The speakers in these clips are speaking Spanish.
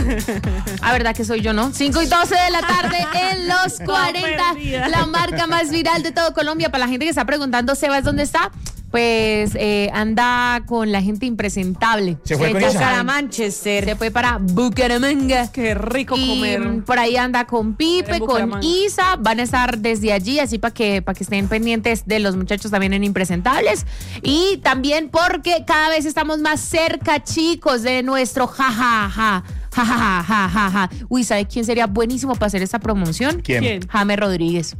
La verdad que soy yo, ¿no? 5:12 de la tarde en los 40. La marca más viral de todo Colombia. Para la gente que está preguntando, Sebas, ¿dónde está? Pues anda con la gente impresentable. Se fue para Manchester. Se fue para Bucaramanga. Qué rico y comer. Por ahí anda con Pipe, con Isa. Van a estar desde allí, así para que estén pendientes de los muchachos también en Impresentables. Y también porque cada vez estamos más cerca, chicos, de nuestro jajaja. Uy, ¿sabe quién sería buenísimo para hacer esta promoción? ¿Quién? James Rodríguez.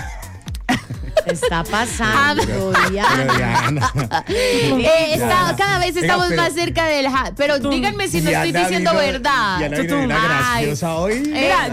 Está pasando, Diana. Cada vez estamos más cerca del pero díganme si no estoy diciendo verdad. Graciosa hoy. Mira,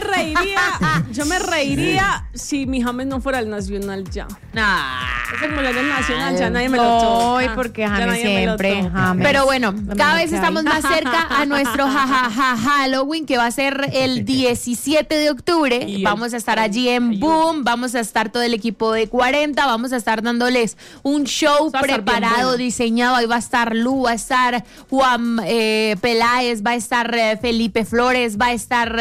yo me reiría si mi James no fuera el nacional ya. Ese mundial del nacional ya nadie me lo toma. Ay, porque James siempre. James. Pero bueno, cada vez estamos más cerca a nuestro Halloween, que va a ser el 17 de octubre. Vamos a estar allí en Boom, vamos a estar todo el equipo de 40, vamos a estar dándoles un show preparado, diseñado. Ahí va a estar Lu, va a estar Juan Peláez, va a estar Felipe Flores, va a estar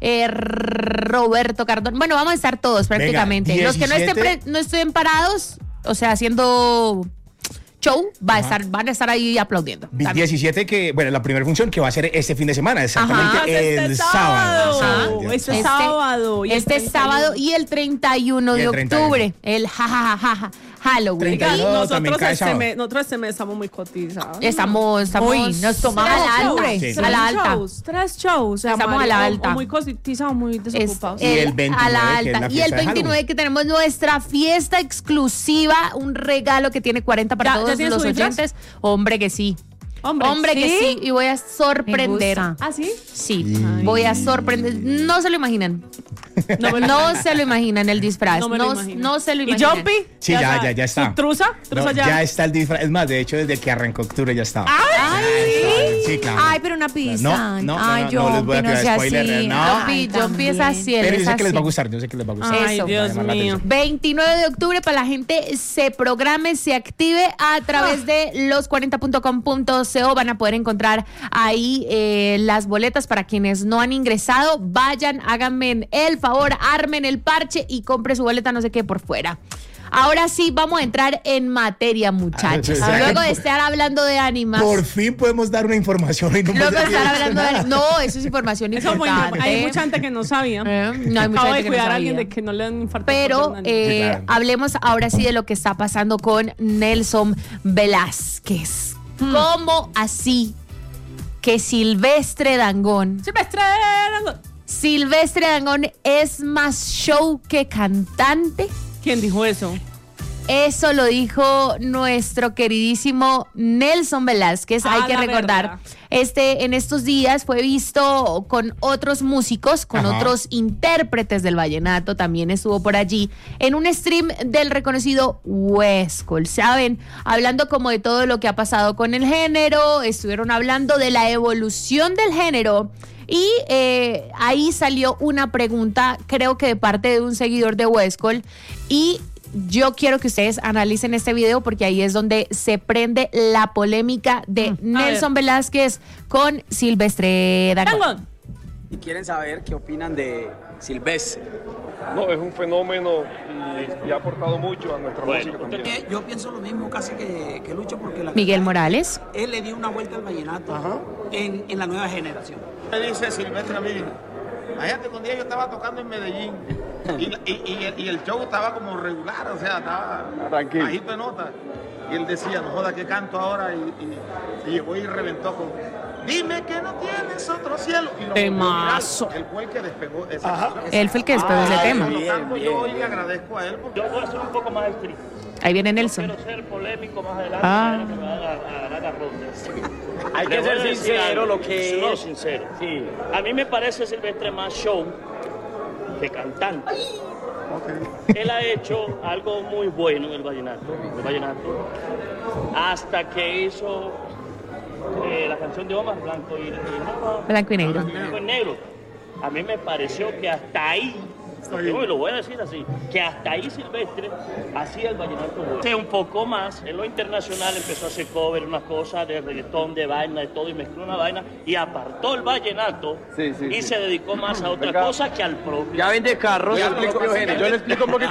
Roberto Cardón. Bueno, vamos a estar todos prácticamente. Venga, los que no estén parados, o sea, haciendo show, van a estar ahí aplaudiendo. 17 que, bueno, la primera función que va a ser este fin de semana, exactamente el sábado. Este sábado y el 31 de octubre, el Halloween. Nosotros este mes estamos muy cotizados. Nos tomamos a la alta. 3 shows. O sea, estamos a la alta. Muy cotizados, muy desocupados. Y el 29, a la alta. Y el 29 que tenemos nuestra fiesta exclusiva, un regalo que tiene 40 para todos los oyentes. Hombre que sí. Hombre que sí, y voy a sorprender. ¿Ah, sí? Sí, voy a sorprender. No se lo imaginan. No se lo imaginan el disfraz. No se lo imaginan. ¿Y Jumpy? Sí, ya está. ¿Y ¿Trusa ya? Ya está el disfraz. Es más, de hecho, desde que arrancó octubre ya estaba. Sí, claro. Ay, pero una pista. No les voy a tirar spoiler. Jumpy es así. Pero yo sé que les va a gustar. Ay, Dios mío. 29 de octubre para la gente se programe, se active a través de los40.com.co. Van a poder encontrar ahí las boletas para quienes no han ingresado. Vayan, háganme el favor, armen el parche y compre su boleta, no sé qué, por fuera. Ahora sí, vamos a entrar en materia, muchachos. Luego de estar hablando de ánimas. Por fin podemos dar una información. No, eso es información importante. Hay mucha gente que no sabía. No, hay mucha gente que cuidar no a alguien de que no le den infarto. Pero hablemos ahora sí de lo que está pasando con Nelson Velázquez. ¿Cómo así que Silvestre Dangond es más show que cantante? ¿Quién dijo eso? Eso lo dijo nuestro queridísimo Nelson Velázquez. Hay que recordar, en estos días fue visto con otros músicos, con otros intérpretes del vallenato. También estuvo por allí en un stream del reconocido Huescol, ¿saben? Hablando como de todo lo que ha pasado con el género. Estuvieron hablando de la evolución del género. Y ahí salió una pregunta, creo que de parte de un seguidor de Huescol. Y yo quiero que ustedes analicen este video porque ahí es donde se prende la polémica de Nelson Velázquez con Silvestre Dangond. Y quieren saber qué opinan de Silvestre. No, es un fenómeno y ha aportado mucho a nuestra música también. Yo pienso lo mismo casi que Lucho, porque Miguel Morales. Él le dio una vuelta al vallenato en la nueva generación. Me dice Silvestre a mí, imagínate que un día yo estaba tocando en Medellín y el show estaba como regular, o sea, estaba bajito de nota. Y él decía, no joda, que canto ahora, y llegó y reventó con dime que no tienes otro cielo. Temazo. Él fue el que despegó ese Él fue el que despegó ese tema. Por lo tanto, yo hoy le agradezco a él. Yo voy a ser un poco más estricto. Ahí viene Nelson. Quiero ser polémico más adelante, que me van a ganar rondas. Hay que ser sincero lo que No, es. sincero. Sí. A mí me parece Silvestre más show que cantante. Él ha hecho algo muy bueno en el vallenato, hasta que hizo la canción de Omar, Blanco y Negro. Blanco y Negro. Blanco y Negro. A mí me pareció que hasta ahí Yo lo voy a decir así, que hasta ahí Silvestre hacía el vallenato bueno. Un poco más, en lo internacional empezó a hacer cover, unas cosas de reggaetón, de vaina, de todo, y mezcló una vaina, y apartó el vallenato, y se dedicó más a otra cosa que al propio. Ya vende carros. Yo le explico un poquito.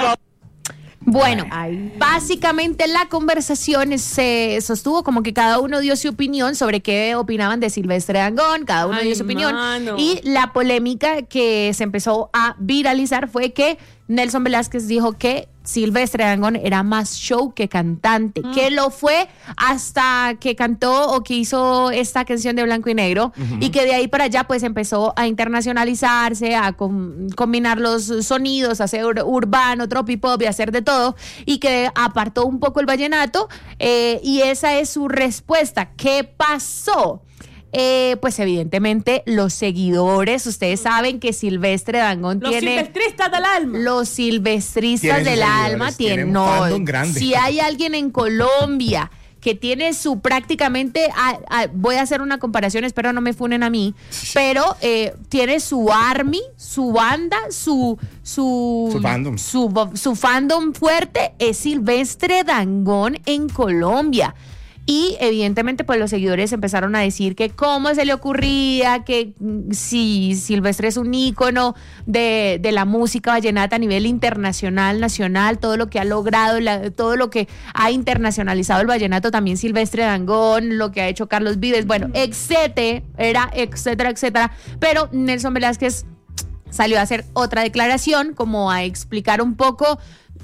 Bueno, básicamente la conversación se sostuvo como que cada uno dio su opinión sobre qué opinaban de Silvestre Dangond, cada uno dio su opinión. Y la polémica que se empezó a viralizar fue que Nelson Velázquez dijo que Silvestre Dangond era más show que cantante, que lo fue hasta que cantó o que hizo esta canción de Blanco y Negro, y que de ahí para allá pues empezó a internacionalizarse, a combinar los sonidos, a hacer urbano, tropipop y hacer de todo, y que apartó un poco el vallenato, y esa es su respuesta. ¿Qué pasó? Pues evidentemente los seguidores, ustedes saben que Silvestre Dangond tiene... Los silvestristas del alma. Los silvestristas del alma tienen... No, si hay alguien en Colombia que tiene su prácticamente... voy a hacer una comparación, espero no me funen a mí, pero tiene su army, su banda, su fandom. Su fandom fuerte es Silvestre Dangond en Colombia. Y evidentemente pues los seguidores empezaron a decir que cómo se le ocurría, que si Silvestre es un ícono de la música vallenata a nivel internacional, nacional, todo lo que ha logrado, todo lo que ha internacionalizado el vallenato, también Silvestre Dangond, lo que ha hecho Carlos Vives, bueno, etcétera. Pero Nelson Velázquez salió a hacer otra declaración, como a explicar un poco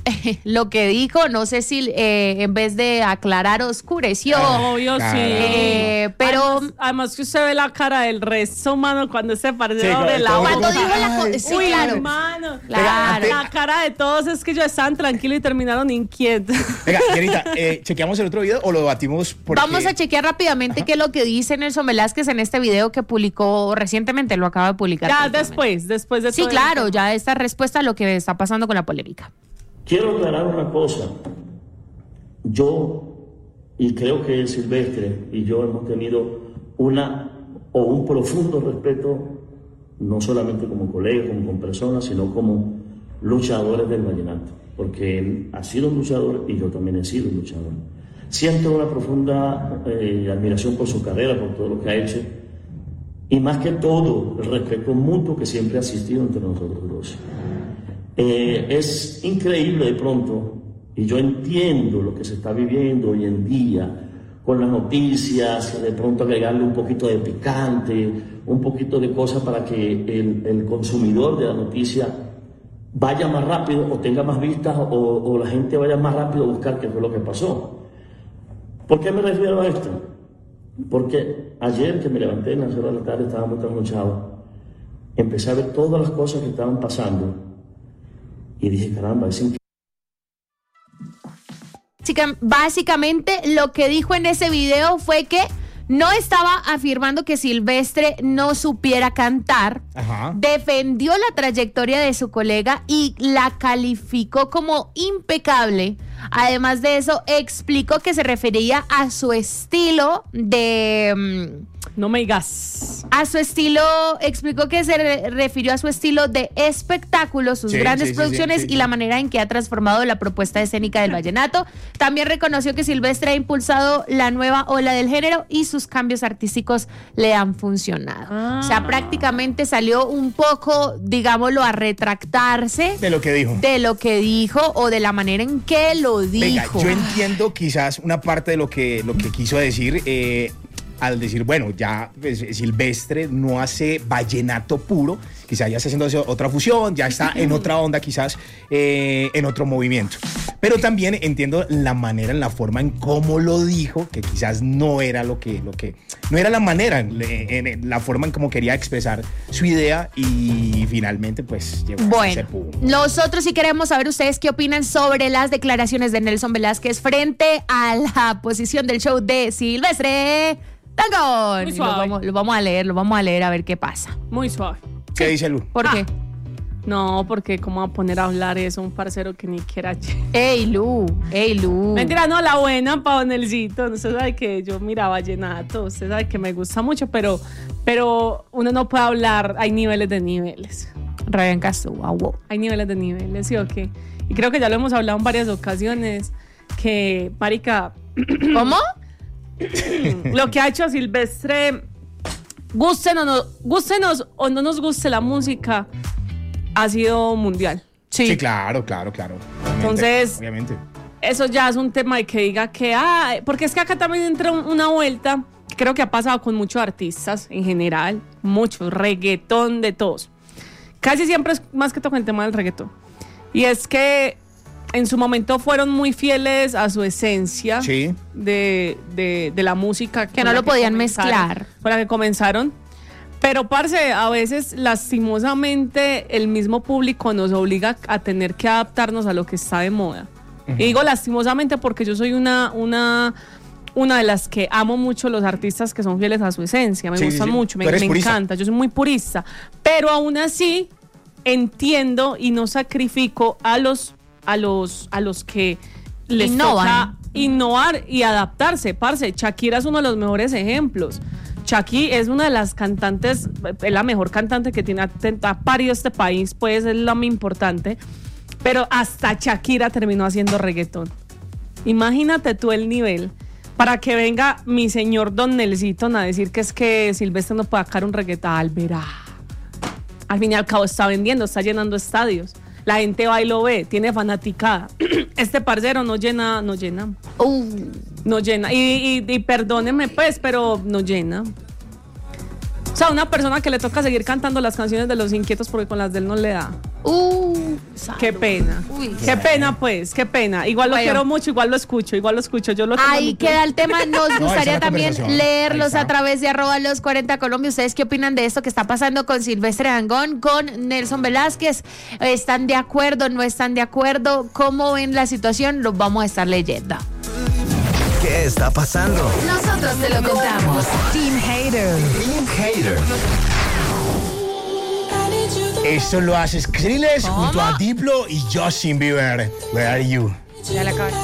lo que dijo. No sé si en vez de aclarar oscureció. Obvio, sí. Pero además que usted ve la cara del resto, mano, cuando se partió de la cuando dijo la sí, uy, claro. Hermano, Claro. La cara de todos es que ellos estaban tranquilos y terminaron inquietos. Venga, Jenita, ¿chequeamos el otro video o lo debatimos? Porque... Vamos a chequear rápidamente qué es lo que dice Nelson Velázquez en este video que publicó recientemente, lo acaba de publicar. Ya después de todo. Sí, claro, ya esta respuesta a lo que está pasando con la polémica. Quiero aclarar una cosa. Yo, y creo que Silvestre y yo hemos tenido un profundo respeto, no solamente como colegas, como personas, sino como luchadores del vallenato, porque él ha sido un luchador y yo también he sido un luchador. Siento una profunda admiración por su carrera, por todo lo que ha hecho, y más que todo, el respeto mutuo que siempre ha existido entre nosotros dos. Es increíble de pronto, y yo entiendo lo que se está viviendo hoy en día con las noticias, de pronto agregarle un poquito de picante, un poquito de cosas para que el consumidor de la noticia vaya más rápido o tenga más vistas o la gente vaya más rápido a buscar qué fue lo que pasó. ¿Por qué me refiero a esto? Porque ayer que me levanté en las horas de la tarde, estaba muy trasnochado, empecé a ver todas las cosas que estaban pasando y dije, caramba, es increíble. Básicamente lo que dijo en ese video fue que no estaba afirmando que Silvestre no supiera cantar. Ajá. Defendió la trayectoria de su colega y la calificó como impecable. Además de eso, explicó que se refería a su estilo de... No me digas. A su estilo, explicó que se refirió a su estilo de espectáculo, sus grandes producciones y la manera en que ha transformado la propuesta escénica del vallenato. También reconoció que Silvestre ha impulsado la nueva ola del género y sus cambios artísticos le han funcionado. O sea, prácticamente salió un poco, digámoslo, a retractarse de lo que dijo. De lo que dijo o de la manera en que lo dijo. Venga, yo entiendo quizás una parte de lo que quiso decir, al decir, bueno, ya pues, Silvestre no hace vallenato puro, quizás ya está haciendo otra fusión, ya está en otra onda, quizás en otro movimiento. Pero también entiendo la manera, en la forma en cómo lo dijo, que quizás no era lo que no era la manera, en la forma en cómo quería expresar su idea y finalmente pues llegó a ese punto. Nosotros sí queremos saber ustedes qué opinan sobre las declaraciones de Nelson Velázquez frente a la posición del show de Silvestre Dangond. Lo vamos a leer a ver qué pasa. Muy suave. ¿Qué dice Lu? ¿Por qué? No, porque cómo va a poner a hablar eso un parcero que ni quiera. Ey, Lu. Mentira, no, la buena pa' Donelcito. Usted sabe que yo miraba vallenato, usted sabe que me gusta mucho, pero uno no puede hablar, hay niveles de niveles. Ryan Castro, wow. Hay niveles de niveles, ¿sí o qué? Y creo que ya lo hemos hablado en varias ocasiones, que, marica... ¿Cómo? Lo que ha hecho Silvestre, gústenos o no nos guste la música, ha sido mundial. Sí, claro. Entonces, obviamente. Eso ya es un tema de que diga que... porque es que acá también entra una vuelta, creo que ha pasado con muchos artistas en general, muchos, reggaetón de todos. Casi siempre es más que todo el tema del reggaetón. Y es que en su momento fueron muy fieles a su esencia de la música. Que no lo podían mezclar. Con la que comenzaron. Pero, parce, a veces, lastimosamente, el mismo público nos obliga a tener que adaptarnos a lo que está de moda. Uh-huh. Y digo lastimosamente porque yo soy una de las que amo mucho los artistas que son fieles a su esencia. Me gustan mucho, me encanta. Yo soy muy purista. Pero aún así, entiendo y no sacrifico a los que les toca innovar y adaptarse. Parce, Shakira es uno de los mejores ejemplos. Shakira es una de las cantantes, es la mejor cantante que ha parido este país, pues es la muy importante, pero hasta Shakira terminó haciendo reggaetón. Imagínate tú el nivel para que venga mi señor Don Nelsito a decir que es que Silvestre no puede sacar un reggaetón. Verá. Al fin y al cabo está vendiendo, está llenando estadios. La gente va y lo ve, tiene fanaticada. Este parcero no llena. No llena. Y perdónenme, pues, pero no llena. O sea, una persona que le toca seguir cantando las canciones de Los Inquietos porque con las de él no le da. Qué pena. Qué pena, pues, qué pena. Igual lo quiero mucho, igual lo escucho. Yo lo tengo. Ahí queda el tema. Nos gustaría también leerlos a través de @los40Colombia. ¿Ustedes qué opinan de esto que está pasando con Silvestre Dangond, con Nelson Velázquez? ¿Están de acuerdo? ¿No están de acuerdo? ¿Cómo ven la situación? Los vamos a estar leyendo. ¿Qué está pasando? Nosotros te lo contamos. Team Hater. Esto lo hace Skrillex junto a Diplo y Justin Bieber. Where are you? Ya la acabo.